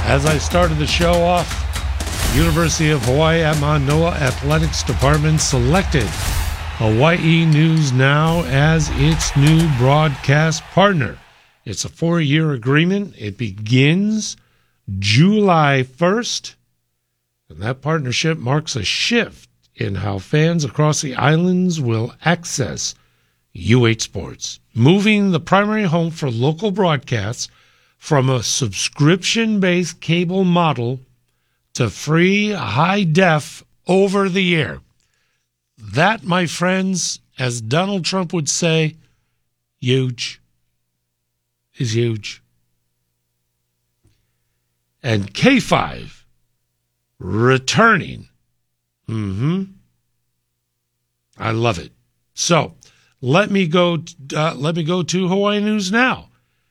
As I started the show off, University of Hawaii at Manoa Athletics Department selected Hawaii News Now as its new broadcast partner. It's a 4-year agreement. It begins July 1st, and that partnership marks a shift in how fans across the islands will access UH Sports, moving the primary home for local broadcasts from a subscription-based cable model to free high-def over-the-air. That, my friends, as Donald Trump would say, huge, is huge. And K5 returning. I love it. So let me go to Hawaii News Now,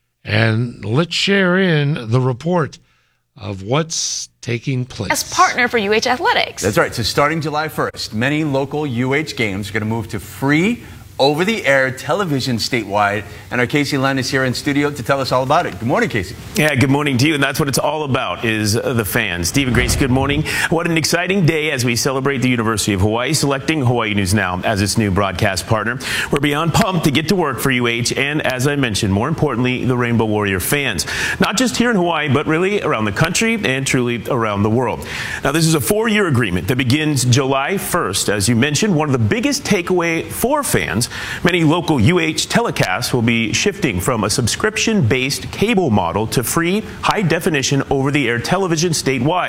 and let's share in the report of what's taking place. As partner for UH Athletics. That's right. So starting July 1st, many local UH games are going to move to free over-the-air television statewide. And our Casey Len is here in studio to tell us all about it. Good morning, Casey. Yeah, good morning to you. And that's what it's all about, is the fans. Steve and Grace, good morning. What an exciting day as we celebrate the University of Hawaii selecting Hawaii News Now as its new broadcast partner. We're beyond pumped to get to work for UH and, as I mentioned, more importantly, the Rainbow Warrior fans. Not just here in Hawaii, but really around the country and truly around the world. Now, this is a 4-year agreement that begins July 1st. As you mentioned, one of the biggest takeaway for fans, many local UH telecasts will be shifting from a subscription-based cable model to free, high-definition, over-the-air television statewide.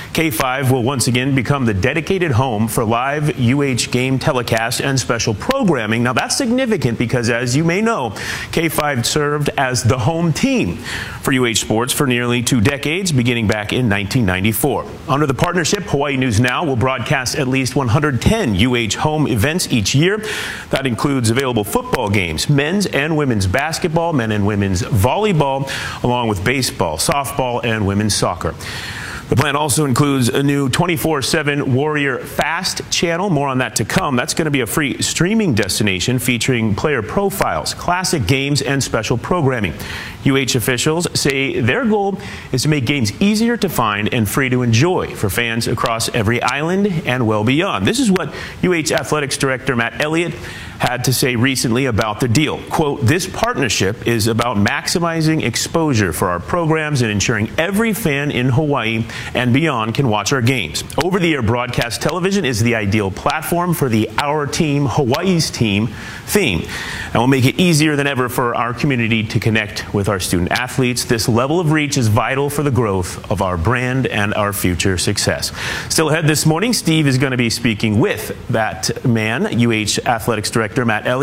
K5 will once again become the dedicated home for live UH game telecasts and special programming. Now, that's significant because, as you may know, K5 served as the home team for UH Sports for nearly 2 decades, beginning back in 1994. Under the partnership, Hawaii News Now will broadcast at least 110 UH home events each year. That includes available football games, men's and women's basketball, men and women's volleyball, along with baseball, softball, and women's soccer. The plan also includes a new 24/7 Warrior Fast channel. More on that to come. That's going to be a free streaming destination featuring player profiles, classic games, and special programming. UH officials say their goal is to make games easier to find and free to enjoy for fans across every island and well beyond. This is what UH Athletics Director Matt Elliott had to say recently about the deal. Quote, "This partnership is about maximizing exposure for our programs and ensuring every fan in Hawaii and beyond can watch our games. Over-the-air broadcast television is the ideal platform for the Our Team, Hawaii's Team theme, and will make it easier than ever for our community to connect with our student athletes. This level of reach is vital for the growth of our brand and our future success." Still ahead this morning, Steve is going to be speaking with that man, UH Athletics Director Matt Elliott.